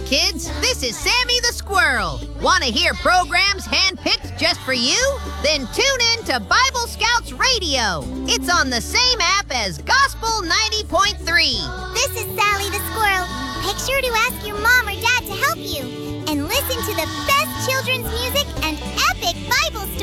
kids. This is Sammy the Squirrel. Want to hear programs handpicked just for you? Then tune in to Bible Scouts Radio. It's on the same app as Gospel 90.3. This is Sally the Squirrel. Make sure to ask your mom or dad to help you. And listen to the best children's music and epic Bible stories.